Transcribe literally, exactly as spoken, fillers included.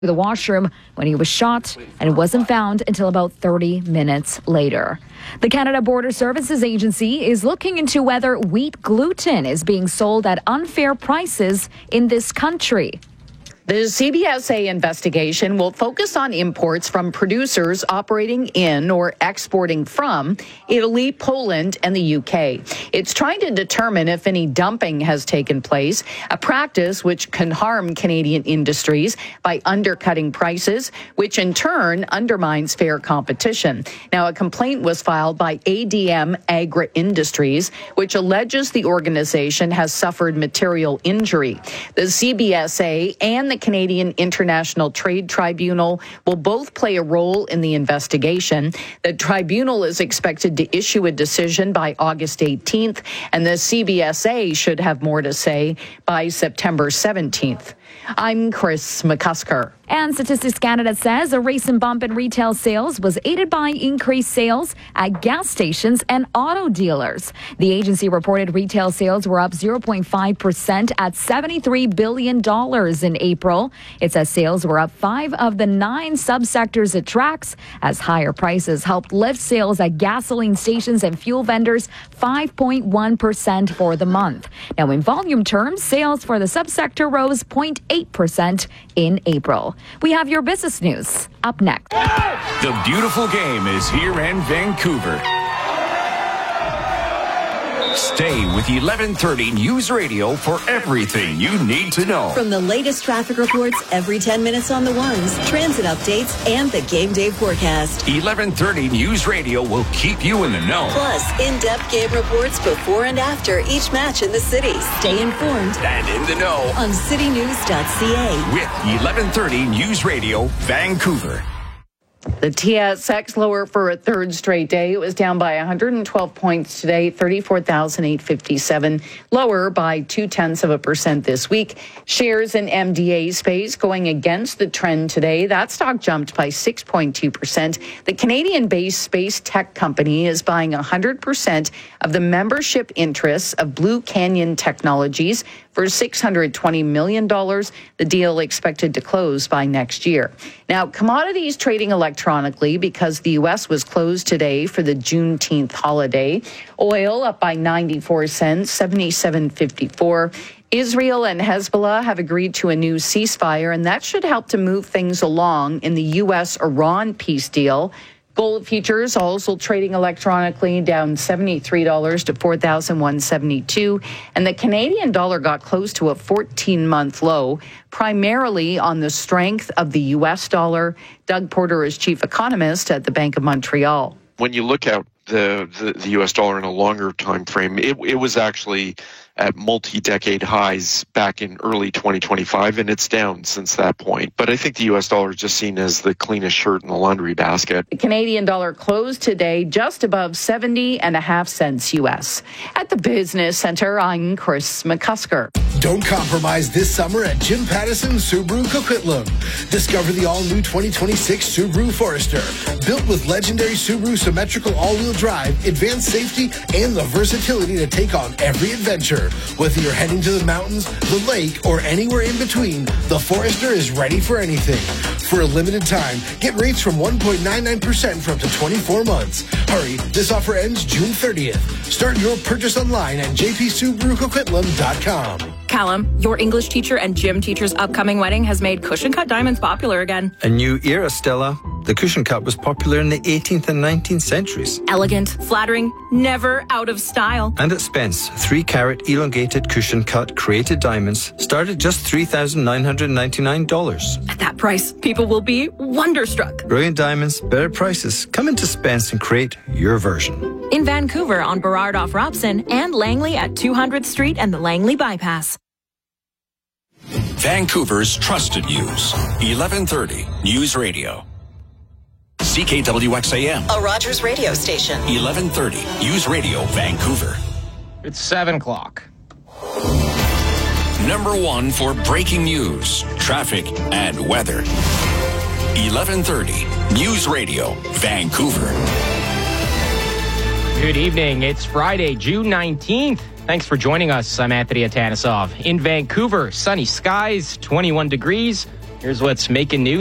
the washroom when he was shot and wasn't found until about thirty minutes later. The Canada Border Services Agency is looking into whether wheat gluten is being sold at unfair prices in this country. The C B S A investigation will focus on imports from producers operating in or exporting from Italy, Poland, and the U K. It's trying to determine if any dumping has taken place, a practice which can harm Canadian industries by undercutting prices, which in turn undermines fair competition. Now, a complaint was filed by A D M Agri Industries, which alleges the organization has suffered material injury. The C B S A and the Canadian International Trade Tribunal will both play a role in the investigation. The tribunal is expected to issue a decision by August eighteenth, and the C B S A should have more to say by September seventeenth. I'm Chris McCusker. And Statistics Canada says a recent bump in retail sales was aided by increased sales at gas stations and auto dealers. The agency reported retail sales were up zero point five percent at seventy-three billion dollars in April. It says sales were up five of the nine subsectors it tracks, as higher prices helped lift sales at gasoline stations and fuel vendors five point one percent for the month. Now, in volume terms, sales for the subsector rose zero point eight percent in April. We have your business news up next. The beautiful game is here in Vancouver. Stay with eleven thirty News Radio for everything you need to know. From the latest traffic reports every ten minutes on the ones, transit updates, and the game day forecast. eleven thirty News Radio will keep you in the know. Plus, in-depth game reports before and after each match in the city. Stay informed and in the know on city news dot c a. With eleven thirty News Radio, Vancouver. The T S X lower for a third straight day. It was down by one hundred twelve points today, thirty-four thousand eight hundred fifty-seven, lower by two-tenths of a percent this week. Shares in M D A space going against the trend today. That stock jumped by six point two percent. The Canadian-based space tech company is buying one hundred percent of the membership interests of Blue Canyon Technologies for six hundred twenty million dollars. The deal expected to close by next year. Now, commodities trading electronically because the U S was closed today for the Juneteenth holiday. Oil up by ninety-four cents, seventy-seven fifty-four. Israel and Hezbollah have agreed to a new ceasefire, and that should help to move things along in the U S Iran peace deal. Gold futures also trading electronically, down seventy-three dollars to four thousand one hundred seventy-two dollars. And the Canadian dollar got close to a fourteen-month low, primarily on the strength of the U S dollar. Doug Porter is chief economist at the Bank of Montreal. When you look at the, the, the U S dollar in a longer time frame, it, it was actually at multi-decade highs back in early twenty twenty-five, and it's down since that point. But I think the U S dollar is just seen as the cleanest shirt in the laundry basket. The Canadian dollar closed today just above seventy and a half cents U S. At the Business Center, I'm Chris McCusker. Don't compromise this summer at Jim Pattison Subaru Coquitlam. Discover the all-new twenty twenty-six Subaru Forester. Built with legendary Subaru symmetrical all-wheel drive, advanced safety, and the versatility to take on every adventure. Whether you're heading to the mountains, the lake, or anywhere in between, the Forester is ready for anything. For a limited time, get rates from one point nine nine percent for up to twenty-four months. Hurry, this offer ends June thirtieth. Start your purchase online at j p subaru coquitlam dot com. Callum, your English teacher and gym teacher's upcoming wedding has made cushion cut diamonds popular again. A new era, Stella. The cushion cut was popular in the eighteenth and nineteenth centuries. Elegant, flattering, never out of style. And at Spence, three carat elongated cushion cut created diamonds start at just three thousand nine hundred ninety-nine dollars. At that price, people will be wonderstruck. Brilliant diamonds, better prices. Come into Spence and create your version. In Vancouver on Burrard off Robson and Langley at two hundredth Street and the Langley Bypass. Vancouver's trusted news. eleven thirty News Radio. C K W X A M. A Rogers radio station. eleven thirty News Radio, Vancouver. It's seven o'clock. Number one for breaking news, traffic, and weather. eleven thirty News Radio, Vancouver. Good evening. It's Friday, June nineteenth. Thanks for joining us. I'm Anthony Atanasov. In Vancouver, sunny skies, twenty-one degrees. Here's what's making news.